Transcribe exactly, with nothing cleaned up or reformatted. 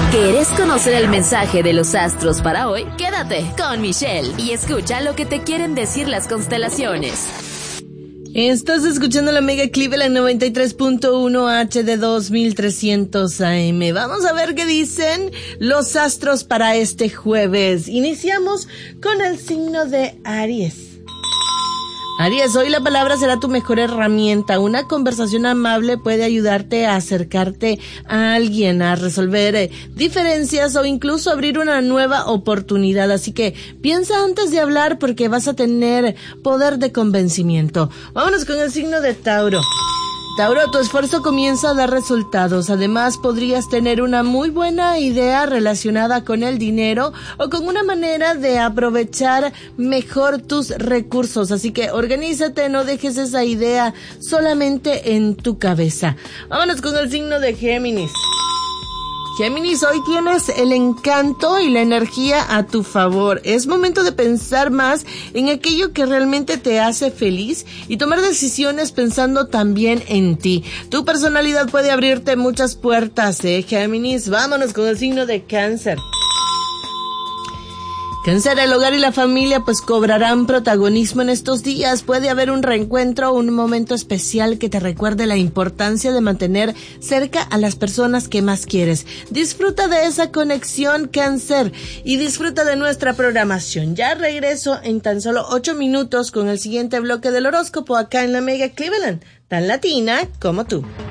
¿Quieres conocer el mensaje de los astros para hoy? Quédate con Michelle y escucha lo que te quieren decir las constelaciones. Estás escuchando la Mega Cleveland noventa y tres punto uno H D dos mil trescientos A M. Vamos a ver qué dicen los astros para este jueves. Iniciamos con el signo de Aries. Aries, hoy la palabra será tu mejor herramienta. Una conversación amable puede ayudarte a acercarte a alguien, a resolver eh, diferencias o incluso abrir una nueva oportunidad. Así que piensa antes de hablar porque vas a tener poder de convencimiento. Vámonos con el signo de Tauro. Tauro, tu esfuerzo comienza a dar resultados. Además, podrías tener una muy buena idea relacionada con el dinero o con una manera de aprovechar mejor tus recursos. Así que organízate, no dejes esa idea solamente en tu cabeza. Vámonos con el signo de Géminis. Géminis, hoy tienes el encanto y la energía a tu favor. Es momento de pensar más en aquello que realmente te hace feliz y tomar decisiones pensando también en ti. Tu personalidad puede abrirte muchas puertas, ¿eh, Géminis? Vámonos con el signo de Cáncer. Cáncer, el hogar y la familia pues cobrarán protagonismo en estos días. Puede haber un reencuentro o un momento especial que te recuerde la importancia de mantener cerca a las personas que más quieres. Disfruta de esa conexión, Cáncer, y disfruta de nuestra programación. Ya regreso en tan solo ocho minutos con el siguiente bloque del horóscopo acá en la Mega Cleveland, tan latina como tú.